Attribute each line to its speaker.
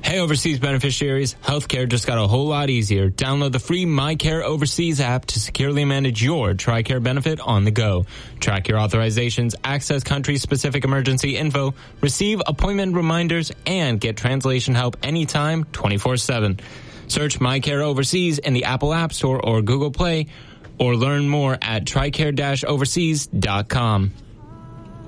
Speaker 1: Hey, overseas beneficiaries, healthcare just got a whole lot easier. Download the free MyCare Overseas app to securely manage your TRICARE benefit on the go. Track your authorizations, access country-specific emergency info, receive appointment reminders, and get translation help anytime, 24/7. Search MyCare Overseas in the Apple App Store or Google Play, or learn more at TRICARE-overseas.com.